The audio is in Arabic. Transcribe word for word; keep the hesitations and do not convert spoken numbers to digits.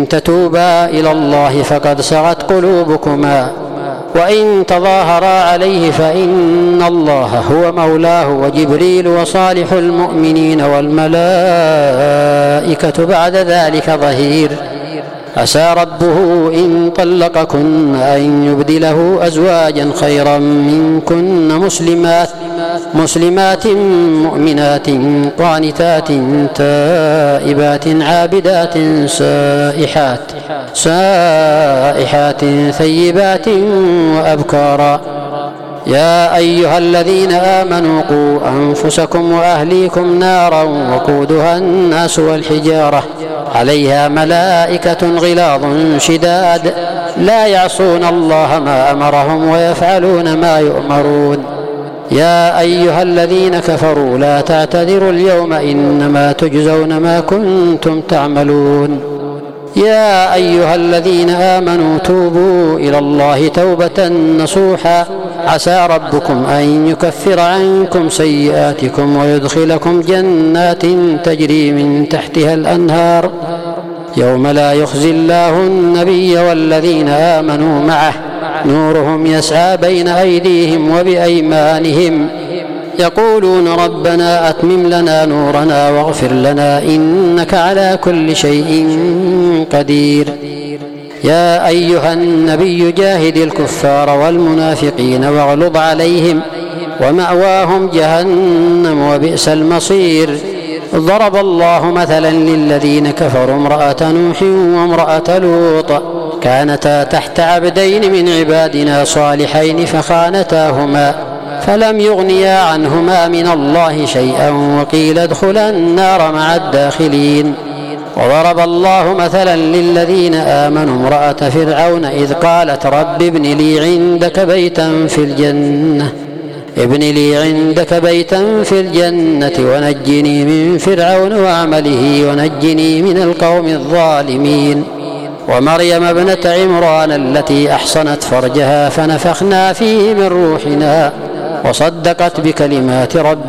تتوبا إلى الله فقد سغت قلوبكما، وإن تظاهرا عليه فإن الله هو مولاه وجبريل وصالح المؤمنين والملائكة بعد ذلك ظهير. عسى ربه إن طلقكن أن يبدله أزواجا خيرا منكن مسلمات مسلمات مؤمنات قانتات تائبات عابدات سائحات سائحات ثيبات وأبكارا. يا أيها الذين آمنوا قوا أنفسكم وأهليكم نارا وقودها الناس والحجارة عليها ملائكة غلاظ شداد لا يعصون الله ما أمرهم ويفعلون ما يؤمرون. يا أيها الذين كفروا لا تعتذروا اليوم إنما تجزون ما كنتم تعملون. يا أيها الذين آمنوا توبوا إلى الله توبة نصوحا عسى ربكم أن يكفر عنكم سيئاتكم ويدخلكم جنات تجري من تحتها الأنهار يوم لا يخزي الله النبي والذين آمنوا معه نورهم يسعى بين أيديهم وبأيمانهم يقولون ربنا أتمم لنا نورنا واغفر لنا إنك على كل شيء قدير. يا أيها النبي جاهد الكفار والمنافقين واغلظ عليهم ومأواهم جهنم وبئس المصير. ضرب الله مثلا للذين كفروا امرأة نوح وامرأة لوط كانتا تحت عبدين من عبادنا صالحين فخانتاهما فلم يغنيا عنهما من الله شيئا وقيل ادخلا النار مع الداخلين. وضرب الله مثلا للذين آمنوا امرأة فرعون إذ قالت رب ابن لي عندك بيتا في الجنة ابن لي عندك بيتا في الجنة ونجني من فرعون وعمله ونجني من القوم الظالمين. ومريم ابنة عمران التي أحصنت فرجها فنفخنا فيه من روحنا وصدقت بكلمات رب